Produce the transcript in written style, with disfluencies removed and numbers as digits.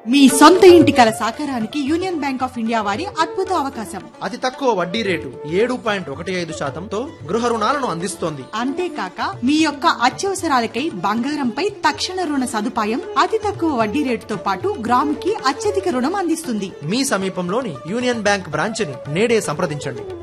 మీ సొంత ఇంటి కల సాకారానికి యూనియన్ బ్యాంక్ ఆఫ్ ఇండియా వారి అద్భుత అవకాశం. అతి తక్కువ వడ్డీ రేటు 7.15% గృహ రుణాలను అందిస్తోంది. అంతేకాక మీ యొక్క అత్యవసరాలకై బంగారంపై తక్షణ రుణ సదుపాయం, అతి తక్కువ వడ్డీ రేటుతో పాటు గ్రాముకి అత్యధిక రుణం అందిస్తుంది. మీ సమీపంలోని యూనియన్ బ్యాంక్ బ్రాంచ్ ని నేడే సంప్రదించండి.